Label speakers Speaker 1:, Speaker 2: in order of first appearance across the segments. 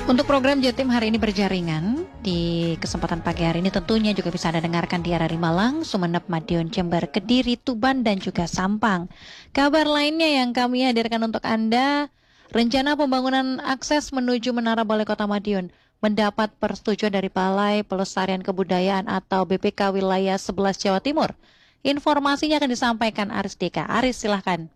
Speaker 1: Untuk program Jatim hari ini berjaringan, di kesempatan pagi hari ini tentunya juga bisa Anda dengarkan di area Malang, Sumeneb, Madiun, Jember, Kediri, Tuban, dan juga Sampang. Kabar lainnya yang kami hadirkan untuk Anda, rencana pembangunan akses menuju Menara Balai Kota Madiun mendapat persetujuan dari Balai Pelestarian Kebudayaan atau BPK Wilayah 11 Jawa Timur. Informasinya akan disampaikan Aris Deka. Aris, silahkan.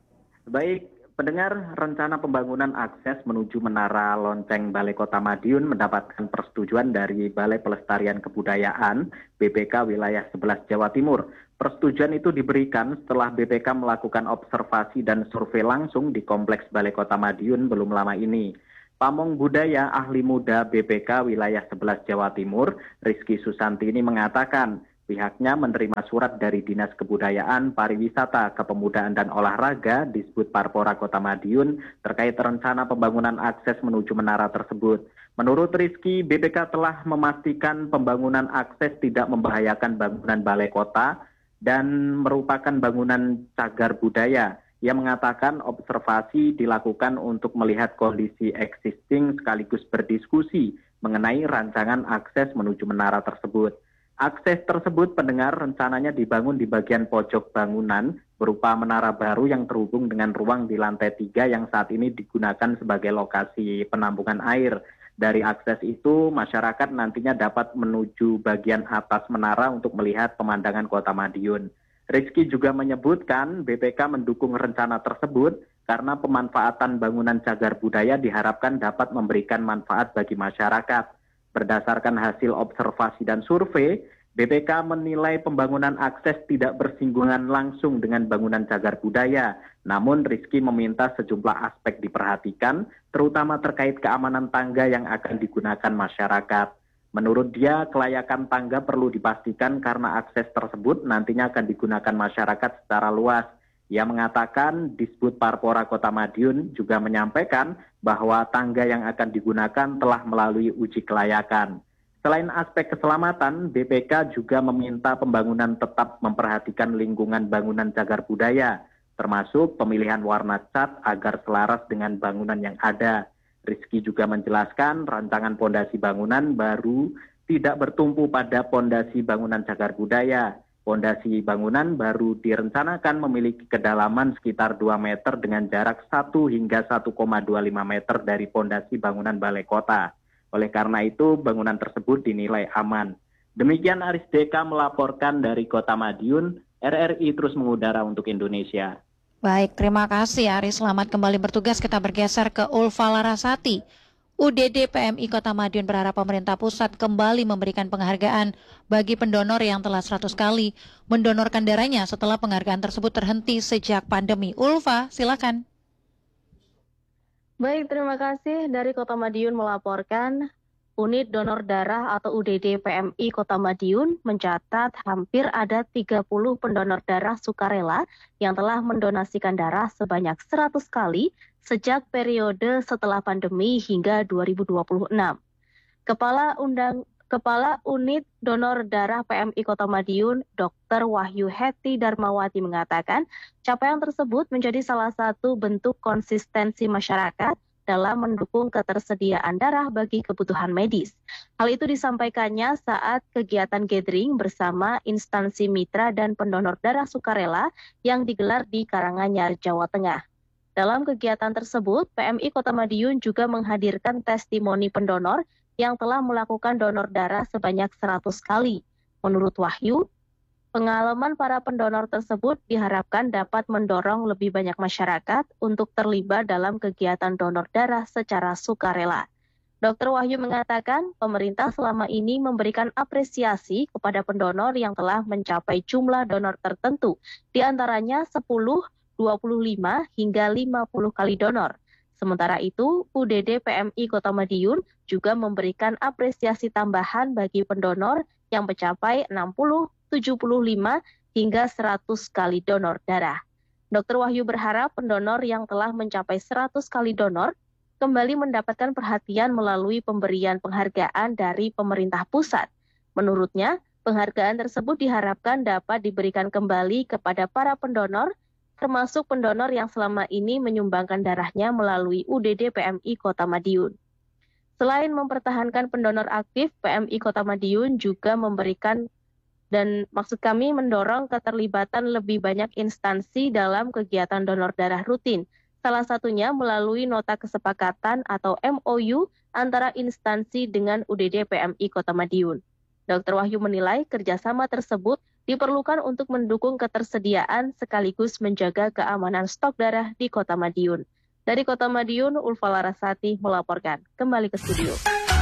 Speaker 2: Baik, pendengar, rencana pembangunan akses menuju Menara Lonceng Balai Kota Madiun mendapatkan persetujuan dari Balai Pelestarian Kebudayaan BPK Wilayah 11 Jawa Timur. Persetujuan itu diberikan setelah BPK melakukan observasi dan survei langsung di Kompleks Balai Kota Madiun belum lama ini. Pamong Budaya Ahli Muda BPK Wilayah 11 Jawa Timur, Rizky Susanti ini mengatakan, pihaknya menerima surat dari Dinas Kebudayaan, Pariwisata, Kepemudaan dan Olahraga Disbud Parpora Kota Madiun terkait rencana pembangunan akses menuju menara tersebut. Menurut Rizky, BPK telah memastikan pembangunan akses tidak membahayakan bangunan balai kota dan merupakan bangunan cagar budaya. Ia mengatakan observasi dilakukan untuk melihat kondisi existing sekaligus berdiskusi mengenai rancangan akses menuju menara tersebut. Akses tersebut pendengar rencananya dibangun di bagian pojok bangunan berupa menara baru yang terhubung dengan ruang di lantai 3 yang saat ini digunakan sebagai lokasi penampungan air. Dari akses itu, masyarakat nantinya dapat menuju bagian atas menara untuk melihat pemandangan Kota Madiun. Rizky juga menyebutkan BPK mendukung rencana tersebut karena pemanfaatan bangunan cagar budaya diharapkan dapat memberikan manfaat bagi masyarakat. Berdasarkan hasil observasi dan survei, BPK menilai pembangunan akses tidak bersinggungan langsung dengan bangunan cagar budaya. Namun Rizky meminta sejumlah aspek diperhatikan, terutama terkait keamanan tangga yang akan digunakan masyarakat. Menurut dia, kelayakan tangga perlu dipastikan karena akses tersebut nantinya akan digunakan masyarakat secara luas. Ia mengatakan Disbud Parpora Kota Madiun juga menyampaikan bahwa tangga yang akan digunakan telah melalui uji kelayakan. Selain aspek keselamatan, BPK juga meminta pembangunan tetap memperhatikan lingkungan bangunan cagar budaya, termasuk pemilihan warna cat agar selaras dengan bangunan yang ada. Rizky juga menjelaskan rancangan pondasi bangunan baru tidak bertumpu pada pondasi bangunan cagar budaya. Pondasi bangunan baru direncanakan memiliki kedalaman sekitar 2 meter dengan jarak 1 hingga 1,25 meter dari pondasi bangunan balai kota. Oleh karena itu, bangunan tersebut dinilai aman. Demikian Aris Deka melaporkan dari Kota Madiun, RRI terus mengudara untuk Indonesia.
Speaker 1: Baik, terima kasih Aris. Selamat kembali bertugas. Kita bergeser ke Ulfa Larasati. UDD PMI Kota Madiun berharap pemerintah pusat kembali memberikan penghargaan bagi pendonor yang telah 100 kali mendonorkan darahnya setelah penghargaan tersebut terhenti sejak pandemi. Ulfa, silakan.
Speaker 3: Baik, terima kasih. Dari Kota Madiun melaporkan, Unit Donor Darah atau UDD PMI Kota Madiun mencatat hampir ada 30 pendonor darah sukarela yang telah mendonasikan darah sebanyak 100 kali sejak periode setelah pandemi hingga 2026. Kepala Unit Donor Darah PMI Kota Madiun, Dr. Wahyu Heti Darmawati mengatakan, capaian tersebut menjadi salah satu bentuk konsistensi masyarakat dalam mendukung ketersediaan darah bagi kebutuhan medis. Hal itu disampaikannya saat kegiatan gathering bersama instansi mitra dan pendonor darah sukarela yang digelar di Karanganyar, Jawa Tengah. Dalam kegiatan tersebut, PMI Kota Madiun juga menghadirkan testimoni pendonor yang telah melakukan donor darah sebanyak 100 kali. Menurut Wahyu, pengalaman para pendonor tersebut diharapkan dapat mendorong lebih banyak masyarakat untuk terlibat dalam kegiatan donor darah secara sukarela. Dr. Wahyu mengatakan pemerintah selama ini memberikan apresiasi kepada pendonor yang telah mencapai jumlah donor tertentu, di antaranya 10, 25, hingga 50 kali donor. Sementara itu, UDD PMI Kota Madiun juga memberikan apresiasi tambahan bagi pendonor yang mencapai 60, 75 hingga 100 kali donor darah. Dr. Wahyu berharap pendonor yang telah mencapai 100 kali donor kembali mendapatkan perhatian melalui pemberian penghargaan dari pemerintah pusat. Menurutnya, penghargaan tersebut diharapkan dapat diberikan kembali kepada para pendonor, termasuk pendonor yang selama ini menyumbangkan darahnya melalui UDD PMI Kota Madiun. Selain mempertahankan pendonor aktif, PMI Kota Madiun juga memberikan dan maksud kami mendorong keterlibatan lebih banyak instansi dalam kegiatan donor darah rutin. Salah satunya melalui nota kesepakatan atau MOU antara instansi dengan UDD PMI Kota Madiun. Dr. Wahyu menilai kerjasama tersebut diperlukan untuk mendukung ketersediaan sekaligus menjaga keamanan stok darah di Kota Madiun. Dari Kota Madiun, Ulfa Larasati melaporkan. Kembali ke studio.